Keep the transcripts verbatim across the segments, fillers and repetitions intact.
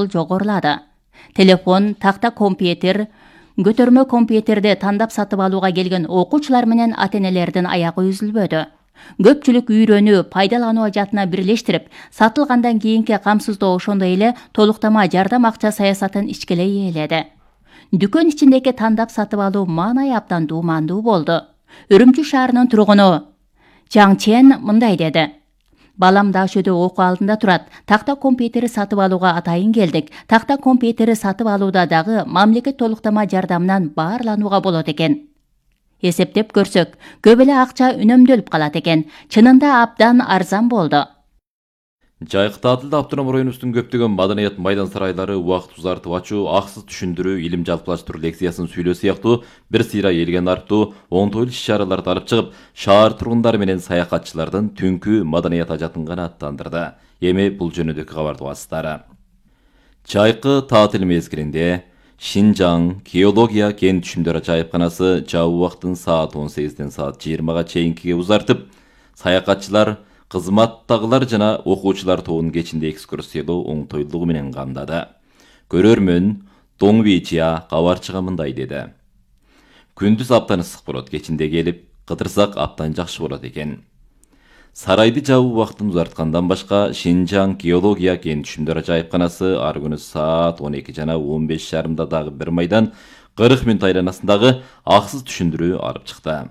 кызгыл жогорулады. Телефон, такта компьютер, көтөрмө компьютерди тандап сатып алууга келген окуучулар менен ата-энелердин аягы үзүлбөдү. Көпчүлүк үйрөнүү, пайдалануу ажатына бирлештирип, сатылгандан кийинки камсыздоо ошондой эле толуктама жардам акча саясатын ичкелей ээледи. Дүкөн ичиндеги тандап сатып алуу маанай абдан дуумандуу болду. Үрүмчү шаарынын тургуну Жаң Чен мындай деди: Балам Дашөдө окуу алдында турат. Такта компьютери сатып алууга атайын келдик. Такта компьютери сатып алууда дагы мамлекет толуктама жардамынан баарланууга болот экен. Эсептеп көрсөк, көп эле акча үнөмдөлүп калат экен. Чынында абдан арзан болду. Жайкы таатылда автоном районубуздун көптөгөн маданият майдан сарайлары убакыт узартып ачуу, аксыз түшүндүрүү, илим жалпылаштыруу лекциясын сүйлөө сыяктуу бир сыйра элген арттуу оңтойлуу иш-чараларды алып чыгып, шаар тургундары менен саякатчылардын түнкү маданият ажатын канааттандырды. Эми бул жөнүндөгү кабарды угасыздар. Жайкы таатыл мезгилинде Шинжаң геология кен түшүмдөр жайыпканасы жабуу убактын саат он сегизден саат жыйырмага чейинкиге узартып, саякатчылар, кызматтагылар жана окуучулар тобунун кечинде экскурсиялоо оңтойлуулугу менен камдады. Көрөрмөн Доңвичия кабарчыга мындай деди: Күндүз абдан ысык болот, кечинде келип кыдырсак абдан жакшы болот экен. Сарайды жабуу убактын узарткандан башка Шинжаң геология кен түшүмдөр жайыпканасы ар күнү саат он эки жана он беш жарымда дагы бир майдан кырк мүнөт айланасындагы аксыз түшүндүрүү алып чыкты.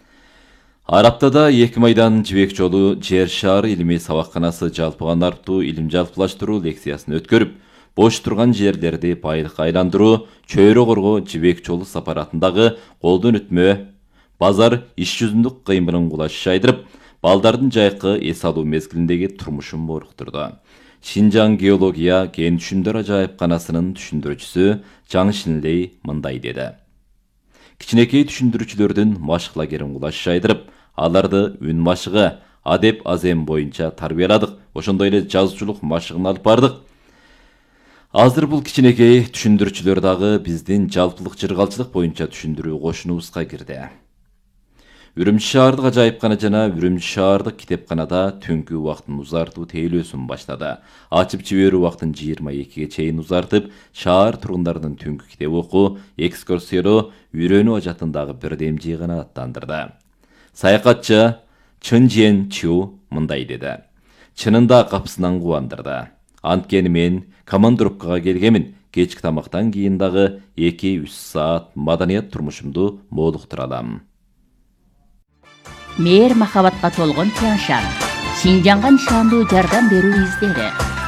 Ар аптада эки майдан жибек жолу жер шары илимий сабакканасы жалпыган арттуу илим жалпылаштыруу лекциясын өткөрүп, бош турган жерлерди байлыкка айландыруу, чөйрө коргоо жибек жолу сапаратындагы колдон өтмө, базар иш жүзүндүк кыймылын кулаш жайдырып, балдардын жайкы эс алуу мезгилиндеги турмушун боруктурду. Шинжаң геология кен түшүмдөр жайыпканасынын түшүндүрүүчүсү Жаң Шинлей мындай деди: Кичинекей түшүндүрүүчүлөрдүн машык лагерин кулаш жайдырып, аларды үн машыгы, адеп азем боюнча тарбияладык, ошондой эле жазуучулук машыгын алып бардык. Азыр бул кичинекей түшүндүрүүчүлөр дагы биздин жалпылык жыргалчылык боюнча түшүндүрүү кошунубузга кирди. Үрүмчү шаардык ажайыпкана жана Үрүмчү шаардык китепканада түнкү убактын узартуу тейлөөсүн баштады. Ачып жиберүү убактын жыйырма экиге чейин узартып, шаар тургундарынын түнкү китеп окуу, экскурсиялоо, үйрөнүү ажатындагы бирдем жыйгана аттандырды. Саякатчы Чын Жен Чу мындай деди: Чынында капысынан кубандырды. Анткени мен командировкага келгемин. Кечки тамактан кийин дагы эки үч саат маданият турмушумду молуктура алам. Мээр махабатка толгон Тяншан. Шинжаңга нишандуу жардам берүү издери.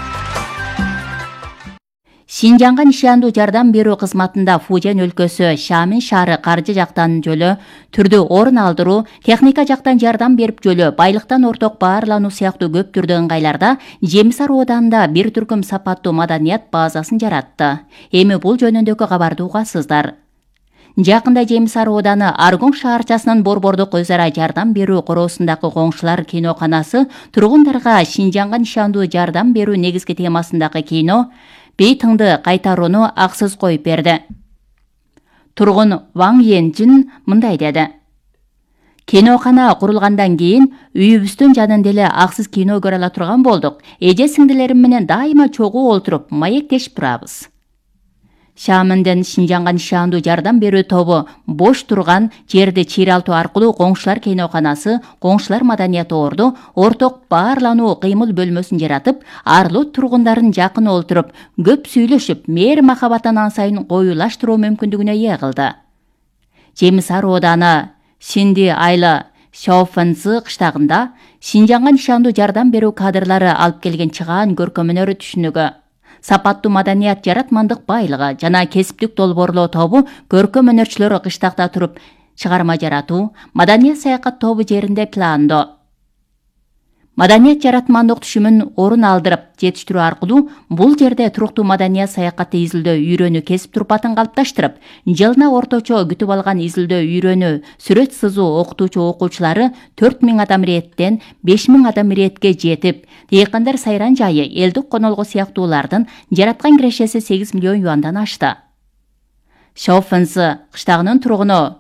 Шинжаңга нишандуу жардам берүү кызматында Фужен өлкөсү, Шамин шаары каржы жактан жөлө түрдү орун алдыруу, техника жактан жардам берип жөлө байлыктан орток баарлануу сыяктуу көп түрдүү ыңгайларда Жемисар ооданында бир түркүм сапаттуу маданият базасын жаратты. Эми бул жөнүндөгү кабарды угасыздар. Жакында Жемисар ооданы Аргон шаарчасынын борбордук өз ара жардам берүү короосундагы коңшулар киноканасы тургундарга Шинжаңга нишандуу жардам берүү негизги темасындагы кино Бейтыңды кайтарууну аксыз коюп берди. Тургун Ваң Енжин мындай деди: Кинокана курулгандан кийин үйүбүздүн жанында эле аксыз кино көрө ала турган болдук. Эже сиңдилерим менен дайыма чогуу олтуруп маектешип турабыз. Шамындын Шинжаңга нишандуу жардам берүү тобу бош турган жерди чыйралтуу аркылуу коңшулар киноканасы, коңшулар маданияты орду орток баарлануу кыймыл бөлмөсүн жаратып, арлуу тургундарын жакын олтуруп, көп сүйлөшүп, мээр махабатын ансайын коюлаштыруу мүмкүндүгүнө ээ кылды. Жемисар ооданы Синди Айла Шауфенцы кыштагында Шинжаңга нишандуу жардам берүү кадрлары алып келген чыгаан көркөм өнөр түшүнүгү, сапаттуу маданият жаратмандык байлыгы жана кесиптик долбоорлоо тобу көркөм өнөрчүлөр кыштакта туруп чыгарма жаратуу, маданият саякат тобу жеринде пландоо, маданият жаратмандык түшүмүн орун алдырып жетиштирүү аркылуу бул жерде туруктуу маданият саякаты изилдөө үйрөнүү кесип турпатын калыпташтырып, жылына орточо күтүп алган изилдөө үйрөнүү сүрөт сызуу окутуучу окуучулары төрт миң адам иреттен беш миң адам иретке жетип, Дыйкандар сайран жайы, элдик конолго сыяктуулардын жараткан кирешеси сегиз миллион юандан ашты. Шауфенцы кыштагынын тургуну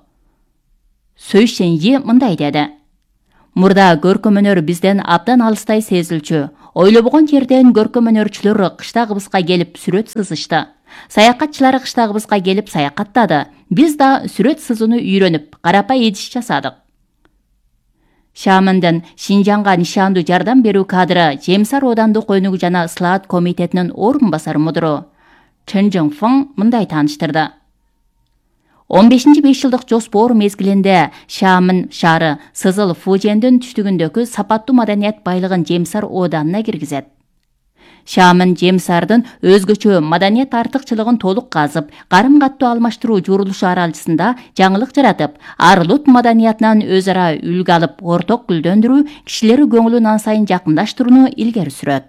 Сөйшеньи мындай деди: Мурда көркөм өнөр бизден абдан алыстай сезилчү. Ойлобогон жерден көркөм өнөрчүлөр кышта кыбызга келип сүрөт сызышты. Саякатчылар кышта кыбызга келип саякаттады. Биз да сүрөт сызууну үйрөнүп, карапай идиш жасадык. Шамындын Шинжанга нишандуу жардам берүү кадры Жемсар оодандык өнүгүү жана ыслаат комитетинин орун басар мудуру Чын Жыңфың мындай тааныштырды. он бешинчи беш жылдык жоспор мезгилинде Шамын шаары Сызыл Фужендин түштүгүндөгү сапаттуу маданият байлыгын Жемсар ооданына киргизет. Шамын Жемсардын өзгөчө маданият артыкчылыгын толук казып, карым каттуу алмаштыруу журулушу аралчысында жаңылык жаратып, ар-улут маданиятынан өз ара үлгү алып, орток гүлдөндүрүү, кишилери көңүлүн ан сайын жакындаштырууну илгери сүрөт.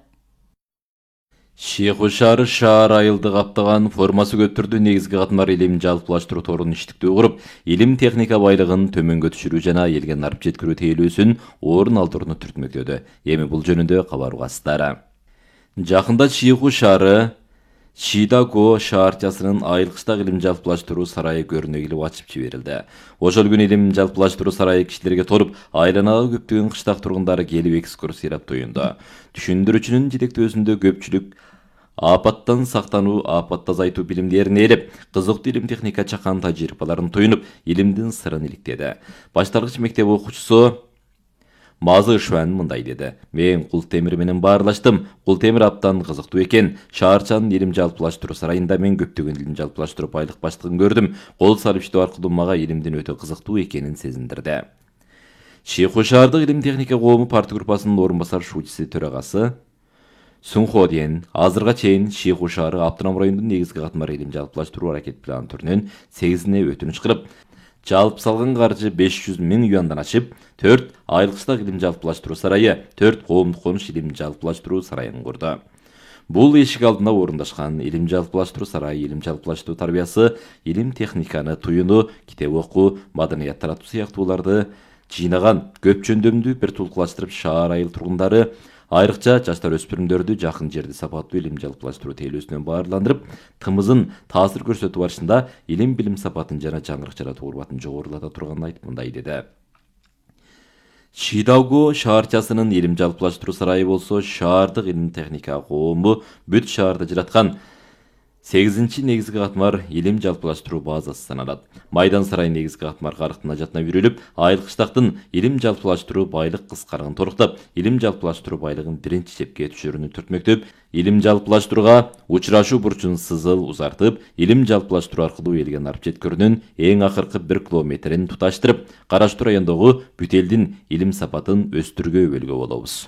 Шейху шаары шаар айылды каптаган формасы көптүрдүү негизги катмар илим жалпылаштыруу торун иштиктүү куруп, илим техника байлыгын төмөнгө түшүрүү жана элге нарып жеткирүү тейлөөсүн орун алдырууну түртмөктөдү. Эми бул жөнүндө кабар угасыздар. Жакында Шейху шаары Шидаго шаарчасынын айылкычтагы илим жалпылаштыруу сарайы көрүнө келип ачып жиберилди. Ошол күнү илим жалпылаштыруу сарайы кишилерге толуп, айланага көптөгөн кыштак тургундар келип экскурсиялап туюнду. Түшүндүрүүчүнүн жетектөөсүндө көпчүлүк апаттан сактануу, апатты азайтуу билимдерин ээлеп, кызыктуу илим техника чакан тажрыйбаларын туюнуп, илимдин сырын иликтеди. Башталгыч мектеп окуучусу Мазы Шуан мындай деди. Мен Култемир менен баарлаштым. Култемир абдан кызыктуу экен. Шаарчанын илим жалпылаштыруу сарайында мен көптөгөн илим жалпылаштыруу байлык баштыгын көрдүм. Кол салып иштөө аркылуу мага илимдин өтө кызыктуу экенин сезиндирди. Шейху шаардык илим техника коому парт группасынын орун басар шуучусу төрагасы Сунходен азырга чейин Шейху шаары Автоном районунун негизги катмар илим жалпылаштыруу аракет планы түрүнөн сегизине өтүнүч кылып, жалпы салган каржы беш жүз миң юандан ашып, төрт айылкычтагы илим жалпылаштыруу сарайы, төрт коомдук конуш илим жалпылаштыруу сарайын курду. Бул эшик алдында орундашкан илим жалпылаштыруу сарайы, илим жалпылаштыруу тарбиясы, илим техниканы туюну, китеп окуу, маданият таратуу сыяктууларды жыйнаган көп жөндөмдүү бир тулкулаштырып шаар айыл тургундары, айрыкча жаштар өспүрүмдөрдү жакын жерде сапаттуу илим жалпылаштыруу тейлөөсүнөн баарландырып, тымызын таасир көрсөтүү барышында илим билим сапатын жана жаңырык жаратуу урбатын жогорулата турганын айтып мындай деди. Шидаго шаарчасынын илим жалпылаштыруу сарайы болсо, шаардык илим техника коому бүт шаарда жараткан сегизинчи негизги катмар илим жалпылаштыруу базасы саналат. Майдан сарай негизги катмар карыктын ажатына бүрүлүп, айылкычтактын илим жалпылаштыруу байлык кыскаргын торуктап, илим жалпылаштыруу байлыгын биринчи чепке түшүрүүнү түртмөктөп, илим жалпылаштырууга учурашуу бурчун сызыл узартып, илим жалпылаштыруу аркылуу элге нарып жеткирүүнүн эң акыркы бир километрин туташтырып, Караштуу райондогу бүт элдин илим сапатын өстүргө өбөлгө болобуз.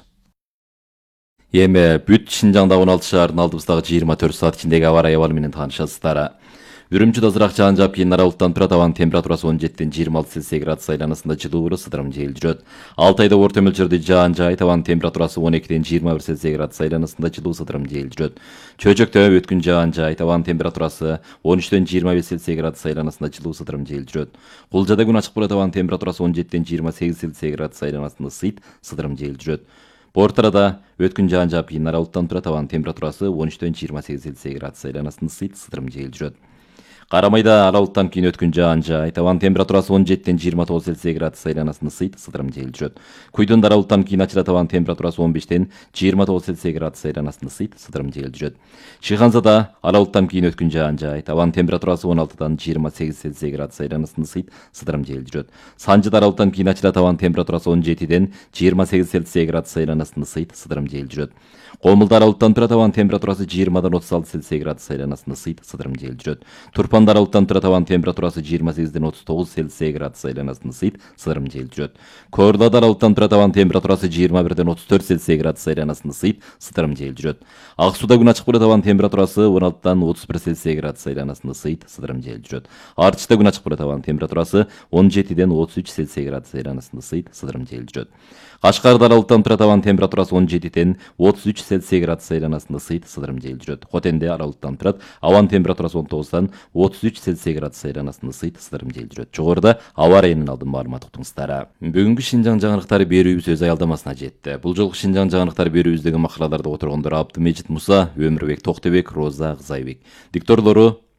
Эми бүт Шинжаңдагы он алты шаардын алдыбыздагы жыйырма төрт саат ичиндеги аба ырайы абалы менен таанышасыздар. Үрүмчүдө азыраак жаан жаап, кийин аралыктан турат. Абанын температурасы он жетиден жыйырма алты Цельсий градус айланасында жылуу сыдырым жел жүрөт. алты айда орто мөлчөрдө жаан жаайт. Абанын температурасы он экиден жыйырма бир Цельсий градус айланасында жылуу сыдырым жел жүрөт. Чөйчөктө өткүн жаан жаайт. Абанын температурасы он үчтөн жыйырма беш Цельсий градус айланасында жылуу сыдырым жел жүрөт. Кулжада күн ачык болот. Абанын температурасы он жетиден жыйырма сегиз Цельсий градус айланасында ысыйт, сыдырым жел жүрөт. Портарада өткүн жаан жаап, кийин аралыктан турат. Абанын температурасы он үчтөн жыйырма сегиз Цельсий градус айланасында ысыйт, сыдырым жел жүрөт. Карамайда аралыктан кийин өткүн жаан жаайт. Абанын температурасы он жетиден жыйырма тогуз Цельсий градус айланасында ысыйт, сыдырым жел жүрөт. Куйдун аралыктан кийин ачылат. Абанын температурасы он бештен жыйырма тогуз Цельсий градус айланасында ысыйт, сыдырым жел жүрөт. Шыйханзада аралыктан кийин өткүн жаан жаайт. Абанын температурасы он алтыдан жыйырма сегиз Цельсий градус айланасында ысыйт, сыдырым жел жүрөт. Санжыда аралыктан кийин ачылат. Абанын температурасы он жетиден жыйырма сегиз Цельсий градус айланасында ысыйт, сыдырым жел жүрөт. Комулда аралыктан турат. Абанын температурасы жыйырмадан отуз алты Цельсий градус айланасында ысыйт, сыдырым жел жүрөт. Турпанда аралыктан турат. Абанын температурасы жыйырма сегизден отуз тогуз Цельсий градус айланасында ысыйт, сыдырым жел жүрөт. Коорлада аралыктан турат. Абанын температурасы жыйырма бирден отуз төрт Цельсий градус айланасында ысыйт, сыдырым жел жүрөт. Ак сууда күн ачык болот. Абанын температурасы он алтыдан отуз бир Цельсий градус айланасында ысыйт, сыдырым жел жүрөт. Артышта күн ачык болот. Абанын температурасы он жетиден отуз үч Цельсий градус айланасында ысыйт, сыдырым жел жүрөт. Кашкарда аралыктан турат. Абанын температурасы он жетиден отуз үч Цельсий градус айланасында ысыйт, сыдырым жел жүрөт. Хотенде аралыктан турат. Абанын температурасы он тогуздан отуз үч Цельсий градус айланасында ысыйт, сыдырым жел жүрөт. Жогоруда аба ырайынын алдын маалымат уктуңуздар. Бүгүнкү Шинжаң жаңырыктары берүүбүз өз аялдамасына жетти. Бул жолку Шинжаң жаңырыктары берүүбүздөгү макалаларды которгондор Абдымежит Муса, Өмүрбек Токтобек, Роза Кызайбек. Дикторлору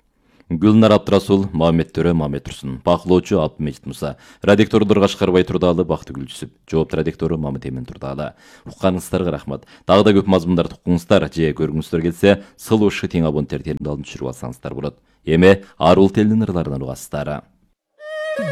Гүлнар Абдрасул, Мамет Төрө, Мамет Турсун, бақылоочу Абдымежит Муса, радиктордор Кашкарбай Турдалы, Бактыгүл Жүсүп, жоопту радиктору Мамыт Эмин Турдалы. Укканыңыздарга рахмат. Дагы да көп мазмундарды укуңуздар же көргүңүздөр келсе, сылуу шытың абоненттер теринде алып түшүрүп алсаңыздар болот. Эми арул телинин ырларынан угасыздар.